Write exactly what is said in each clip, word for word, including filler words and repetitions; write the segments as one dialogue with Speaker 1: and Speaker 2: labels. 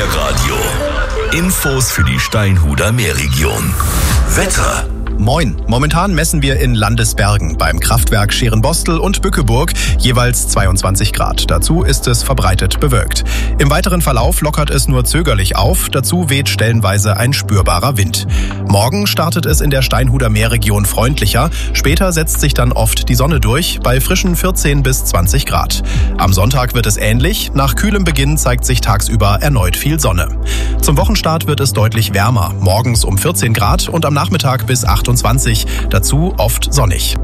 Speaker 1: Meerradio. Infos für die Steinhuder Meerregion. Wetter.
Speaker 2: Moin. Momentan messen wir in Landesbergen beim Kraftwerk Scherenbostel und Bückeburg jeweils zweiundzwanzig Grad. Dazu ist es verbreitet bewölkt. Im weiteren Verlauf lockert es nur zögerlich auf. Dazu weht stellenweise ein spürbarer Wind. Morgen startet es in der Steinhuder Meerregion freundlicher. Später setzt sich dann oft die Sonne durch bei frischen vierzehn bis zwanzig Grad. Am Sonntag wird es ähnlich. Nach kühlem Beginn zeigt sich tagsüber erneut viel Sonne. Zum Wochenstart wird es deutlich wärmer. Morgens um vierzehn Grad und am Nachmittag bis achtundzwanzig. Dazu oft sonnig.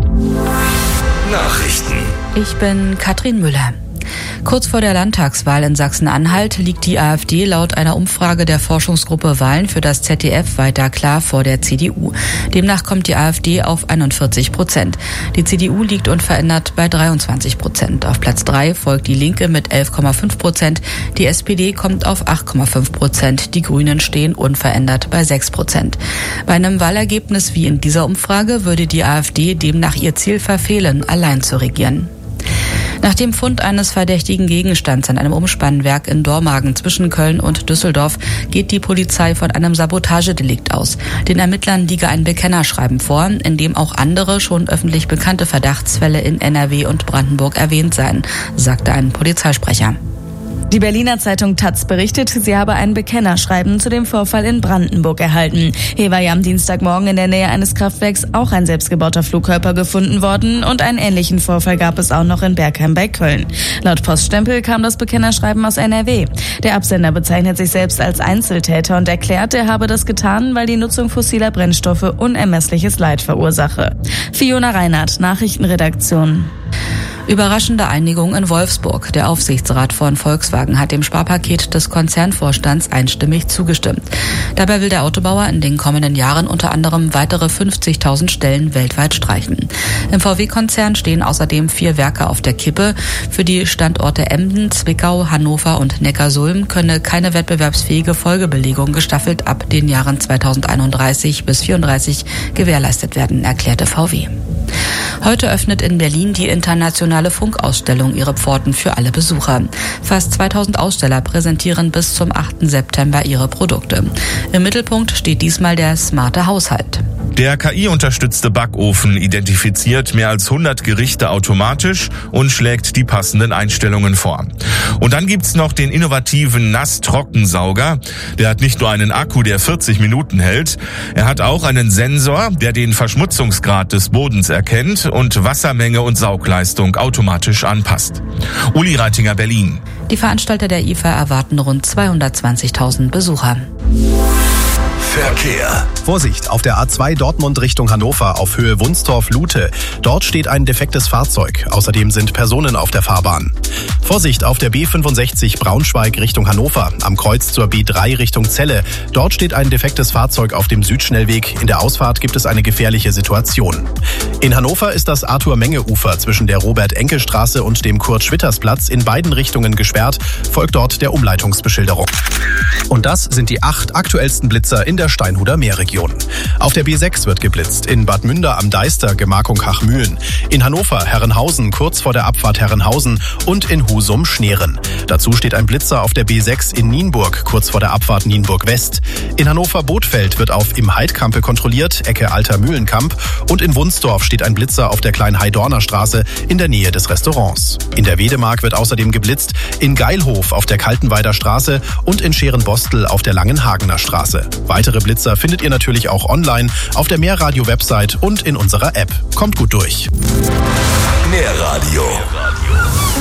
Speaker 1: Nachrichten.
Speaker 3: Ich bin Katrin Müller. Kurz vor der Landtagswahl in Sachsen-Anhalt liegt die AfD laut einer Umfrage der Forschungsgruppe Wahlen für das Z D F weiter klar vor der C D U. Demnach kommt die AfD auf einundvierzig Prozent. Die C D U liegt unverändert bei dreiundzwanzig Prozent. Auf Platz drei folgt die Linke mit elf Komma fünf Prozent. Die S P D kommt auf acht Komma fünf Prozent. Die Grünen stehen unverändert bei sechs Prozent. Bei einem Wahlergebnis wie in dieser Umfrage würde die AfD demnach ihr Ziel verfehlen, allein zu regieren. Nach dem Fund eines verdächtigen Gegenstands an einem Umspannwerk in Dormagen zwischen Köln und Düsseldorf geht die Polizei von einem Sabotagedelikt aus. Den Ermittlern liege ein Bekennerschreiben vor, in dem auch andere schon öffentlich bekannte Verdachtsfälle in N R W und Brandenburg erwähnt seien, sagte ein Polizeisprecher.
Speaker 4: Die Berliner Zeitung Taz berichtet, sie habe ein Bekennerschreiben zu dem Vorfall in Brandenburg erhalten. Hier war ja am Dienstagmorgen in der Nähe eines Kraftwerks auch ein selbstgebauter Flugkörper gefunden worden und einen ähnlichen Vorfall gab es auch noch in Bergheim bei Köln. Laut Poststempel kam das Bekennerschreiben aus N R W. Der Absender bezeichnet sich selbst als Einzeltäter und erklärt, er habe das getan, weil die Nutzung fossiler Brennstoffe unermessliches Leid verursache. Fiona Reinhardt, Nachrichtenredaktion.
Speaker 3: Überraschende Einigung in Wolfsburg. Der Aufsichtsrat von Volkswagen hat dem Sparpaket des Konzernvorstands einstimmig zugestimmt. Dabei will der Autobauer in den kommenden Jahren unter anderem weitere fünfzigtausend Stellen weltweit streichen. Im V W-Konzern stehen außerdem vier Werke auf der Kippe. Für die Standorte Emden, Zwickau, Hannover und Neckarsulm könne keine wettbewerbsfähige Folgebelegung gestaffelt ab den Jahren zweitausendeinunddreißig bis vierunddreißig gewährleistet werden, erklärte V W. Heute öffnet in Berlin die internationale Funkausstellung ihre Pforten für alle Besucher. Fast zweitausend Aussteller präsentieren bis zum achten September ihre Produkte. Im Mittelpunkt steht diesmal der smarte Haushalt.
Speaker 5: Der K I-unterstützte Backofen identifiziert mehr als hundert Gerichte automatisch und schlägt die passenden Einstellungen vor. Und dann gibt's noch den innovativen Nass-Trockensauger. Der hat nicht nur einen Akku, der vierzig Minuten hält, er hat auch einen Sensor, der den Verschmutzungsgrad des Bodens erkennt und Wassermenge und Saugleistung automatisch anpasst. Uli Reitinger, Berlin.
Speaker 3: Die Veranstalter der I F A erwarten rund zweihundertzwanzigtausend Besucher.
Speaker 1: Verkehr.
Speaker 2: Vorsicht, auf der A zwei Dortmund Richtung Hannover auf Höhe Wunstorf-Lute. Dort steht ein defektes Fahrzeug. Außerdem sind Personen auf der Fahrbahn. Vorsicht, auf der B fünfundsechzig Braunschweig Richtung Hannover. Am Kreuz zur B drei Richtung Celle. Dort steht ein defektes Fahrzeug auf dem Südschnellweg. In der Ausfahrt gibt es eine gefährliche Situation. In Hannover ist das Arthur-Menge-Ufer zwischen der Robert-Enke-Straße und dem Kurt-Schwitters-Platz in beiden Richtungen gesperrt. Folgt dort der Umleitungsbeschilderung. Und das sind die acht aktuellsten Blitzer in der Steinhuder Meerregion. Auf der B sechs wird geblitzt, in Bad Münder am Deister, Gemarkung Hachmühlen. In Hannover, Herrenhausen, kurz vor der Abfahrt Herrenhausen und in Husum, Schneeren. Dazu steht ein Blitzer auf der B sechs in Nienburg, kurz vor der Abfahrt Nienburg West. In Hannover Bothfeld wird auf im Heidkampe kontrolliert, Ecke Alter Mühlenkamp. Und in Wunsdorf steht ein Blitzer auf der Klein-Heidorner Straße in der Nähe des Restaurants. In der Wedemark wird außerdem geblitzt, in Geilhof auf der Kaltenweider Straße und in Scherenbostel auf der Langenhagener Straße. Weitere Blitzer findet ihr natürlich auch online auf der Meerradio-Website und in unserer App. Kommt gut durch.
Speaker 1: Meerradio.